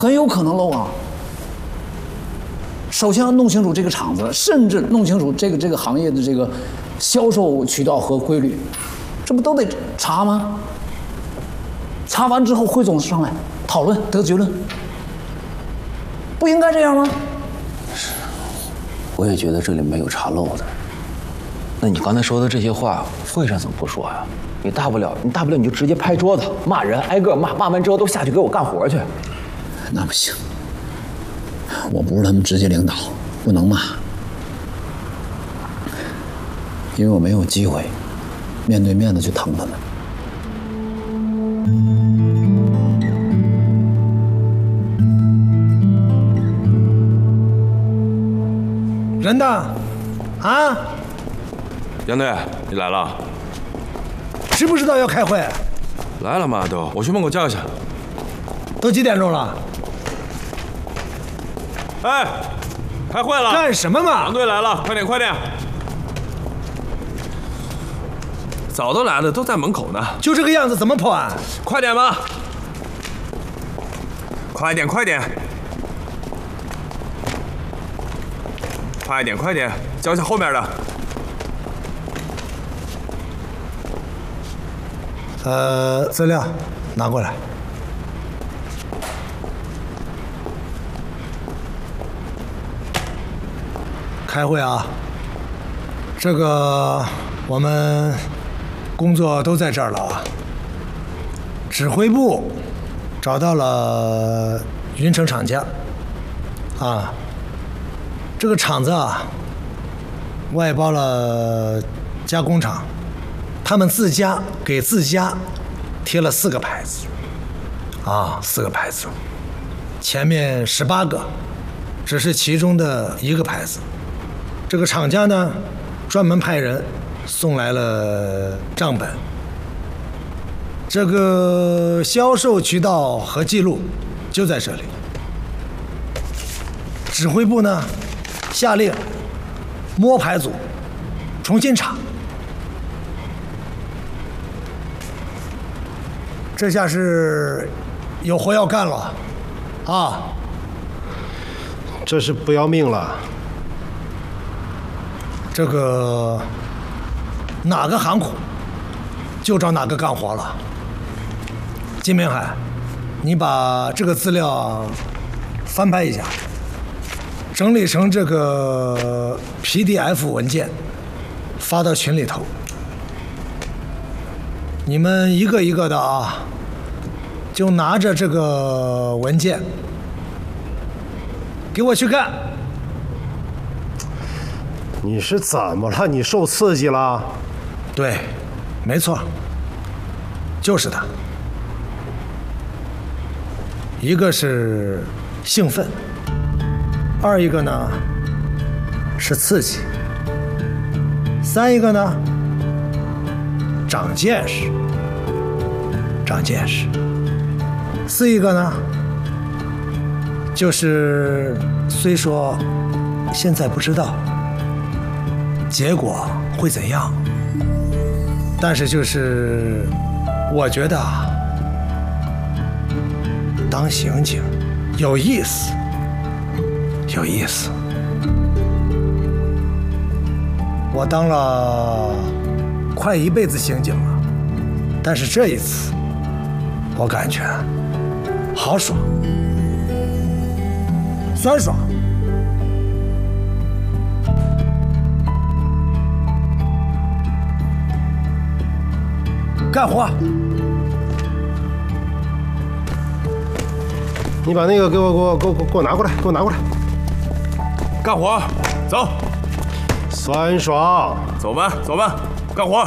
很有可能漏啊。首先要弄清楚这个厂子，甚至弄清楚这个行业的这个销售渠道和规律，这不都得查吗？查完之后，汇总上来讨论得结论，不应该这样吗？ 是，我也觉得这里没有查漏的。那你刚才说的这些话，会上怎么不说呀？你大不了你就直接拍桌子骂人，挨个骂，骂完之后都下去给我干活去。 那不行，我不是他们直接领导，不能骂，因为我没有机会面对面的去疼他们。 人呢？啊？ 杨队，你来了？ 知不知道要开会？ 来了嘛都，我去门口叫一下。 都几点钟了？ 哎，开会了！ 干什么嘛？ 杨队来了，快点快点！早都来了，都在门口呢。 就这个样子，怎么破案？ 快点吧！快点快点！快点快点，叫一下后面的。 资料拿过来。开会啊！这个我们工作都在这儿了啊。指挥部找到了云城厂家，啊，这个厂子啊外包了加工厂。他们自家给自家贴了4个牌子，啊，4个牌子，前面18个，只是其中的1个牌子。这个厂家呢，专门派人送来了账本，这个销售渠道和记录就在这里。指挥部呢，下令摸排组重新查。这下是有活要干了，啊！ 这是不要命了。 这个哪个行苦，就找哪个干活了。金明海，你把这个资料翻拍一下，整理成这个 PDF 文件，发到群里头。你们一个一个的啊，就拿着这个文件给我去干。 你是怎么了？你受刺激了？ 对，没错，就是的。一个是兴奋，二一个呢是刺激，三一个呢长见识，长见识。四一个呢，就是虽说现在不知道结果会怎样，但是就是我觉得啊，当刑警有意思，有意思。我当了快1辈子刑警了，但是这一次我感觉好爽，酸爽。干活！ 你把那个给我拿过来，给我拿过来。 干活，走。 酸爽， 走吧，走吧，干活。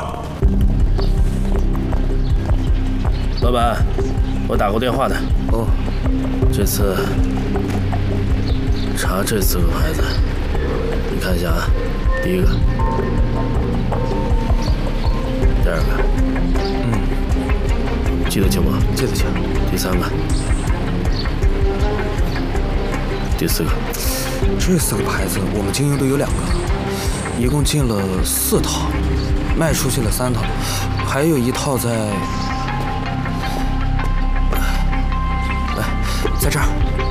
老板，我打过电话的。哦，这次查这4个牌子，你看一下啊。第1个，第2个，记得清吗？ 记得清。 第3个，第4个。 这4个牌子我们经营的有2个，一共进了4套，卖出去了3套，还有1套在这儿。